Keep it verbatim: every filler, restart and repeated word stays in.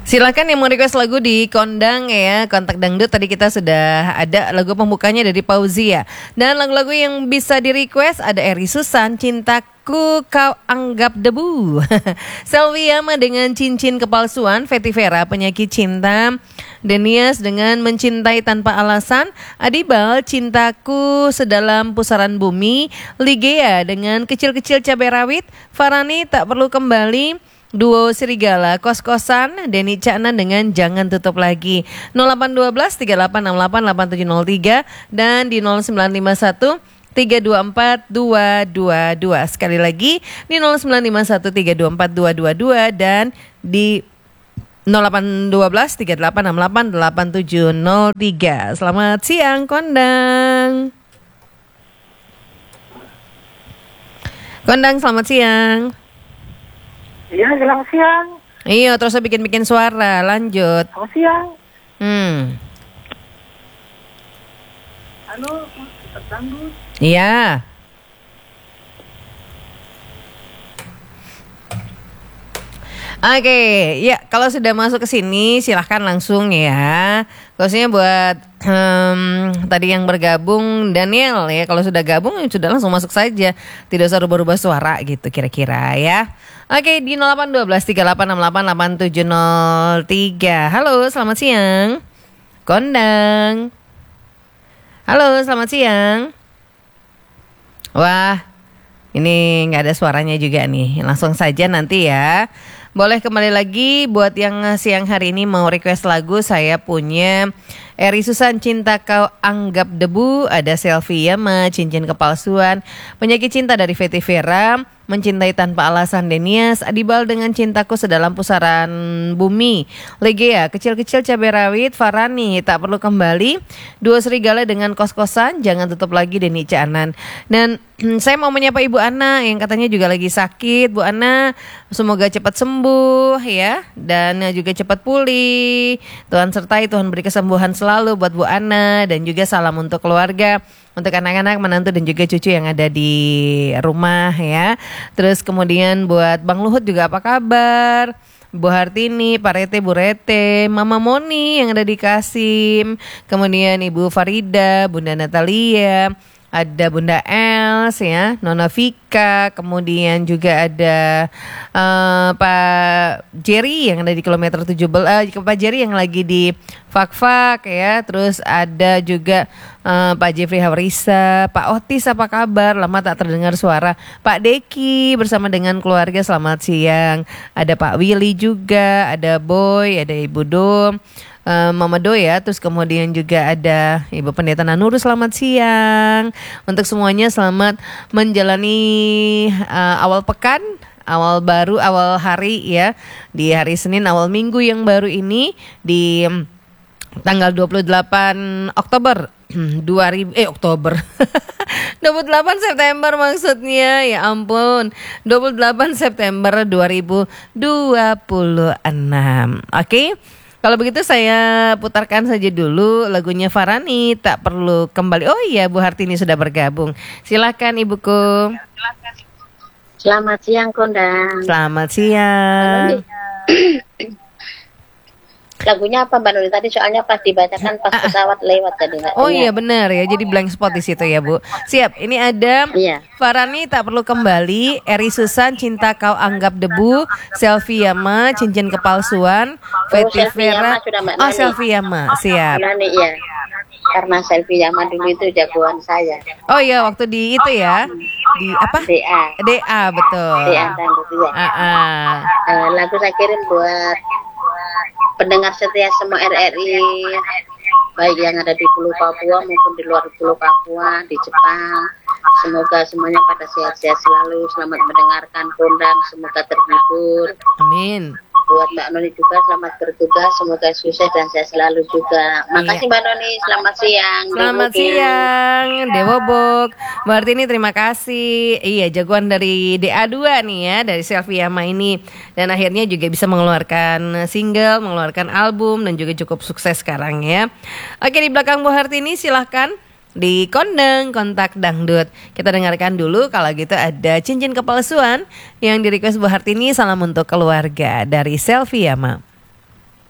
Silakan yang mau request lagu di Kondang ya, Kontak Dangdut. Tadi kita sudah ada lagu pembukanya dari Fauzia. Dan lagu-lagu yang bisa di request ada Eri Susan, Cintaku Kau Anggap Debu, Selvi Yama dengan Cincin Kepalsuan, Fetty Vera Penyakit Cinta, Denias dengan Mencintai Tanpa Alasan, Adibal Cintaku Sedalam Pusaran Bumi, Ligea dengan Kecil-Kecil Cabai Rawit, Farani Tak Perlu Kembali, Duo Serigala Kos-Kosan, Denny Caknan dengan Jangan Tutup Lagi. Nol delapan satu dua tiga delapan enam delapan delapan tujuh nol tiga dan di nol sembilan lima satu tiga dua empat dua dua dua. Sekali lagi di nol sembilan lima satu tiga dua empat dua dua dua dan di nol delapan satu dua tiga delapan enam delapan delapan tujuh nol tiga. Selamat siang Kondang. Kondang selamat siang. Iya, selamat siang. Iya, terus bikin-bikin suara. Lanjut. Selamat siang. Hmm. Halo, Mas Dangdut. Iya. Oke, ya kalau sudah masuk ke sini silahkan langsung ya. Khususnya buat um, tadi yang bergabung Daniel ya, kalau sudah gabung ya sudah langsung masuk saja, tidak usah rubah-rubah suara gitu kira-kira ya. Oke, di nol delapan satu dua tiga delapan enam delapan delapan tujuh nol tiga. Halo, selamat siang. Kondang. Halo, selamat siang. Wah, ini nggak ada suaranya juga nih. Langsung saja nanti ya. Boleh kembali lagi buat yang siang hari ini mau request lagu. Saya punya Eri Susan, Cinta Kau Anggap Debu, ada Selvi Yama, Cincin Kepalsuan, Penyakit Cinta dari Fetty Vera, Mencintai Tanpa Alasan Denias, Adibal dengan Cintaku Sedalam Pusaran Bumi, Legea, Kecil-Kecil Cabai Rawit, Farani Tak Perlu Kembali, Duo Serigala dengan Kos-Kosan, Jangan Tutup Lagi, Denny Caknan. Dan saya mau menyapa Ibu Ana yang katanya juga lagi sakit. Bu Ana, semoga cepat sembuh ya, dan juga cepat pulih. Tuhan sertai, Tuhan beri kesembuhan selalu buat Bu Ana, dan juga salam untuk keluarga, untuk anak-anak, menantu dan juga cucu yang ada di rumah ya. Terus kemudian buat Bang Luhut juga apa kabar? Bu Hartini, Pak Rete, Bu Rete, Mama Moni yang ada di Kasim, kemudian Ibu Farida, Bunda Natalia, ada Bunda Els ya, Nona Vika, kemudian juga ada uh, Pak Jerry yang ada di kilometer tujuh belas, uh, Pak Jerry yang lagi di Fak-Fak ya, terus ada juga uh, Pak Jeffrey Hawarisa, Pak Otis apa kabar, lama tak terdengar suara, Pak Deki bersama dengan keluarga selamat siang, ada Pak Willy juga, ada Boy, ada Ibu Dom, Uh, Mama Do ya, terus kemudian juga ada Ibu Pendeta Nanurus, selamat siang. Untuk semuanya selamat menjalani uh, awal pekan, awal baru, awal hari ya, di hari Senin awal minggu yang baru ini di um, tanggal dua puluh delapan Oktober dua ribu eh Oktober dua puluh delapan September maksudnya, ya ampun, dua puluh delapan September dua ribu dua puluh enam. Oke, okay? Kalau begitu saya putarkan saja dulu lagunya Farani Tak Perlu Kembali. Oh iya, Bu Hartini sudah bergabung. Silakan Ibuku. Selamat siang Kondang. Selamat siang. Lagunya apa Mbak Nuri tadi, soalnya pas dibacakan pas pesawat lewat tadi. Oh iya benar ya, jadi blank spot di situ ya Bu. Siap, ini ada iya. Farani Tak Perlu Kembali, Eri Susan, Cinta Kau Anggap Debu, Selvi Yama, Cincin Kepalsuan, Fetty Vera. Oh Selvi Yama, siap. Nani ya, karena Selvi Yama dulu itu jagoan saya. Oh iya, waktu di itu ya, di apa? D A. D A betul. D A dan gitu ya. Uh, uh. Uh, lagu saya kirim buat pendengar setia semua R R I, baik yang ada di Pulau Papua maupun di luar Pulau Papua, di Jepang. Semoga semuanya pada sehat-sehat selalu, selamat mendengarkan Kondang, semoga terhibur. Amin. Buat Mbak Noni juga selamat bertugas, semoga sukses dan sehat selalu juga. Makasih iya. Mbak Noni, selamat siang. Selamat Dewo siang, Dewo Bok. Mbak Artini terima kasih. Iya, jagoan dari D A dua nih ya, dari Selvi Yama ini. Dan akhirnya juga bisa mengeluarkan single, mengeluarkan album dan juga cukup sukses sekarang ya. Oke, di belakang Bu Hartini silahkan di Kondang Kontak Dangdut. Kita dengarkan dulu, kalau gitu ada Cincin Kepalsuan yang di request Bu Hartini, salam untuk keluarga dari Selvi Yama.